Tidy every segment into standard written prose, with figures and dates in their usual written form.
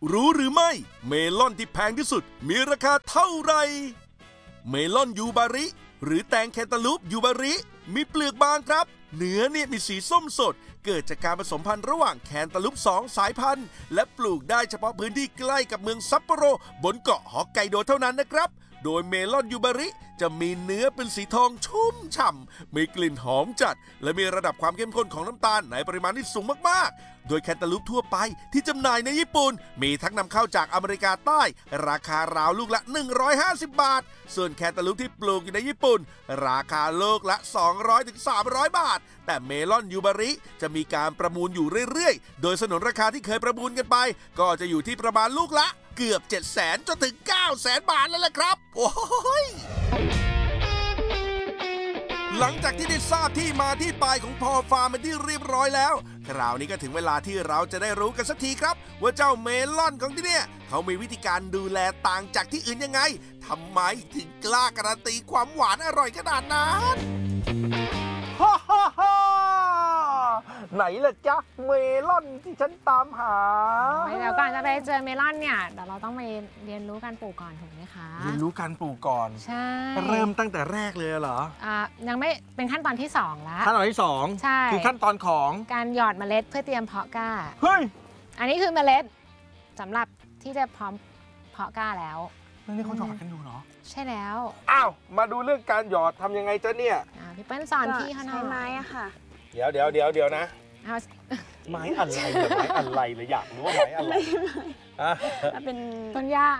รู้หรือไม่เมลอนที่แพงที่สุดมีราคาเท่าไหร่เมลอนยูบาริหรือแตงแคนตาลูปยูบาริมีเปลือกบางครับเนื้อเนี่ยมีสีส้มสดเกิดจากการผสมพันธุ์ระหว่างแคนตาลูป2 สายพันธุ์และปลูกได้เฉพาะพื้นที่ใกล้กับเมืองซัปโปโรบนเกาะฮอกไกโดเท่านั้นนะครับโดยเมลอนยูบาริจะมีเนื้อเป็นสีทองชุ่มฉ่ำมีกลิ่นหอมจัดและมีระดับความเข้มข้นของน้ำตาลในปริมาณที่สูงมากๆโดยแคนตาลูปทั่วไปที่จำหน่ายในญี่ปุ่นมีทั้งนำเข้าจากอเมริกาใต้ราคาราวลูกละ150 บาทส่วนแคนตาลูปที่ปลูกอยู่ในญี่ปุ่นราคาลูกละ200-300 บาทแต่เมลอนยูบาริจะมีการประมูลอยู่เรื่อยๆโดยสนนราคาที่เคยประมูลกันไปก็จะอยู่ที่ประมาณลูกละเกือบ 700,000 จนถึง 900,000 บาทแล้วล่ะครับโอ้ยหลังจากที่ได้ทราบที่มาที่ไปของพอฟาร์มเป็นที่เรียบร้อยแล้วคราวนี้ก็ถึงเวลาที่เราจะได้รู้กันสักทีครับว่าเจ้าเมลอนของที่เนี่ยเขามีวิธีการดูแลต่างจากที่อื่นยังไงทำไมถึงกล้าการันตีความหวานอร่อยขนาดนั้นฮ่าฮ่าฮ่าไหนล่ะจ๊ะเมลอนที่ฉันตามหาเดี๋ยวก่อนจะไปเจอเมลอนเนี่ยเดี๋ยวเราต้องไปเรียนรู้การปลูกก่อนถูกไหมคะเรียนรู้การปลูกก่อนใช่เริ่มตั้งแต่แรกเลยเหรอยังไม่เป็นขั้นตอนที่2แล้วขั้นตอนที่2 ใช่คือขั้นตอนของการหยอดเมล็ดเพื่อเตรียมเพาะกล้าเฮ้ยอันนี้คือเมล็ดสำหรับที่จะพร้อมเพาะกล้าแล้วเรื่องนี้เขาหยอดกันอยู่เหรอใช่แล้วอ้าวมาดูเรื่องการหยอดทำยังไงจ๊ะเนี่ยพี่เปิ้ลสอนพี่เขาหน่อยใช้ไม้อะค่ะเดี๋ยวนะไม้อะไรเหรอไม้อะไรเลยอยากรู้ว่าไม้อะไรเป็นต้นหญ้า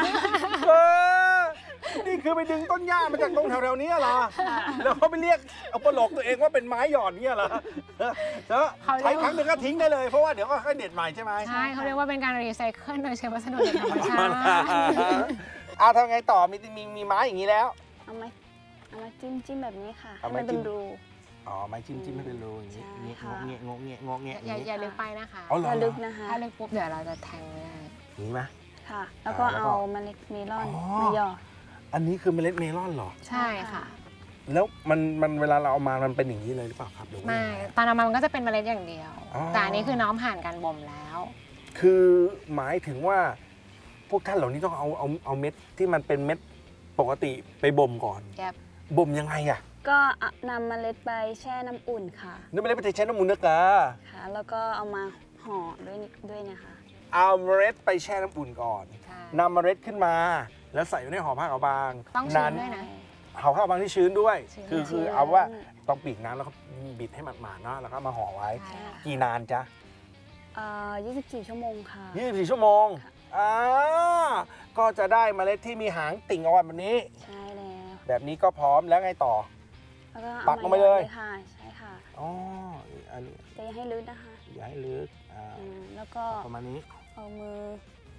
นี่คือไปดึงต้นหญ้ามาจากตรงแถวๆนี้เหรอแล้วเขาไปเรียกเอาประโลกตัวเองว่าเป็นไม้หยอดเนี่ยเหรอแล้วใช้ครั้งหนึ่งก็ทิ้งได้เลยเพราะว่าเดี๋ยวก็ค่อยเด็ดใหม่ใช่ไหมใช่เขาเรียกว่าเป็นการรีไซเคิลโดยใช้วัสดุธรรมชาติทำไงต่อมีไม้อย่างนี้แล้วเอาไม้จิ้มแบบนี้ค่ะให้มันเป็นรูไม้จิ้มให้เป็นรูอย่างนี้งกเงี้ยอย่าลึกไปนะคะอย่าลึกนะคะถ้าลึกปุ๊บเดี๋ยวเราจะแทงไม่ได้นี่ไหมค่ะแล้วก็เอาเมล็ดเมลอนมาหยอดอันนี้คือเมล็ดเมลอนเหรอใช่ค่ะแล้วมันเวลาเราเอามามันเป็นอย่างนี้เลยหรือเปล่าครับไม่ตอนเอามามันก็จะเป็นเมล็ดอย่างเดียวแต่อันนี้คือน้องผ่านการบ่มแล้วคือหมายถึงว่าพวกท่านเหล่านี้ต้องเอาเม็ดที่มันเป็นเม็ดปกติไปบ่มก่อนบ่มยังไงอ่ะก็นำเมล็ดไปแช่น้ำอุ่นค่ะนำเมล็ดไปแช่น้ำอุ่นนะกะค่ะแล้วก็เอามาห่อด้วยนะคะเอาเมล็ดไปแช่น้ำอุ่นก่อนนำเมล็ดขึ้นมาแล้วใส่ไว้ในห่อผ้าขาวบางต้องชื้นด้วยนะห่อผ้าขาวบางที่ชื้นด้วยคือเอาว่าต้องปีกน้ำแล้วก็บิดให้มันหมาดๆนะแล้วก็มาห่อไว้กี่นานจ๊ะ 24 ชั่วโมงค่ะ 24 ชั่วโมงก็จะได้เมล็ดที่มีหางติ่งออกมาแบบนี้ใช่แล้วแบบนี้ก็พร้อมแล้วไงต่อปักลงไปเลยค่ะใช่ค่ะอันนี้แต่อย่าให้ลึกนะคะอย่าให้ลึกแล้วก็ประมาณนี้เอามือ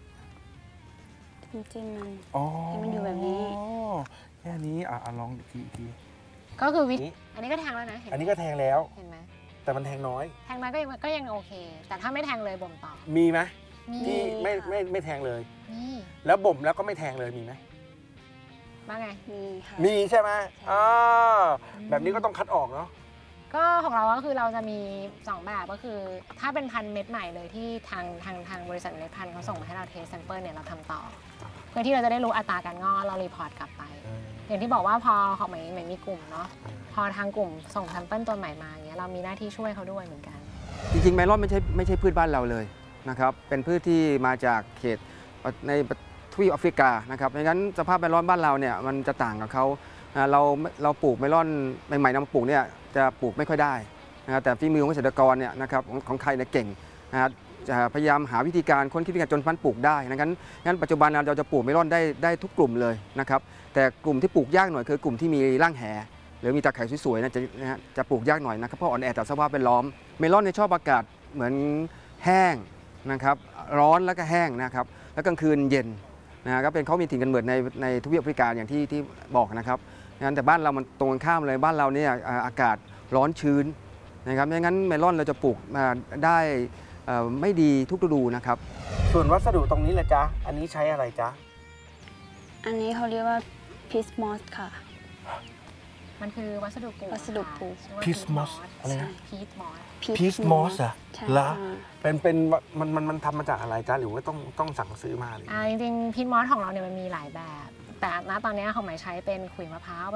จิ้มมันให้มันอยู่แบบนี้แค่นี้ลองอีกทีก็คือวิธีอันนี้ก็แทงแล้วนะอันนี้ก็แทงแล้วเห็นไหมแต่มันแทงน้อยก็ยังโอเคแต่ถ้าไม่แทงเลยบ่มต่อมีไหมที่ไม่แทงเลยแล้วบ่มแล้วก็ไม่แทงเลยมีไหมว่าไงมีค่ะมีใช่ไหมแบบนี้ก็ต้องคัดออกเนาะก็ของเราก็คือเราจะมี2แบบก็คือถ้าเป็นพันธุ์เม็ดใหม่เลยที่ทางบริษัทเมล็ดพันธุ์เขาส่งมาให้เราเทสแซมเปิลเนี่ยเราทำต่อเพื่อที่เราจะได้รู้อัตราการงอกเรารีพอร์ตกลับไปอย่างที่บอกว่าพอเขาเหมือนมีกลุ่มเนาะพอทางกลุ่มส่งแซมเปิลตัวใหม่มาอย่างเงี้ยเรามีหน้าที่ช่วยเขาด้วยเหมือนกันจริงๆเมลอนไม่ใช่พืชบ้านเราเลยนะครับเป็นพืชที่มาจากเขตในทวีปแอฟริกานะครับดังนั้นสภาพเมลอนบ้านเราเนี่ยมันจะต่างกับเขาเราปลูกเมลอนใหม่ๆนำมาปลูกเนี่ยจะปลูกไม่ค่อยได้นะครับแต่ฝีมือของเกษตรกรเนี่ยนะครับของไทยเนี่ยเก่งนะครับจะพยายามหาวิธีการค้นคิดวิธีการจนฟันปลูกได้งั้นปัจจุบันเราจะปลูกเมลอนได้ทุกกลุ่มเลยนะครับแต่กลุ่มที่ปลูกยากหน่อยคือกลุ่มที่มีร่างแหหรือมีตาข่ายสวยๆนะจะปลูกยากหน่อยนะครับเพราะอ่อนแอต่อสภาพแวดล้อมเมลอนในชอบอากาศเหมือนแห้งนะครับร้อนแล้วก็แห้งนะครับแล้วกลางคืนเย็นนะครับเป็นเขามีถิ่นกำเนิดในทวีปแอฟริกาอย่างที่บอกนะครับงั้นแต่บ้านเรามันตรงกันข้ามเลยบ้านเราเนี่ยอากาศร้อนชื้นนะครับดังนั้นเมลอนเราจะปลูกได้ไม่ดีทุกฤดูนะครับส่วนวัสดุตรงนี้แหละจ๊ะอันนี้ใช้อะไรจ๊ะอันนี้เขาเรียกว่าพิสมอสค่ะมันคือวัสดุปลูกวัสดุปลูกชื่อว่า Peat moss อะไรนะพีทมอสพีชมอสอะใช่ละค่ะเป็นมันทำมาจากอะไรจ๊ะหรือว่าต้องสั่งซื้อมาหรือจริงๆพีทมอสของเราเนี่ยมันมีหลายแบบ แต่ณตอนนี้ของหมายใช้เป็นขุยมะพร้าว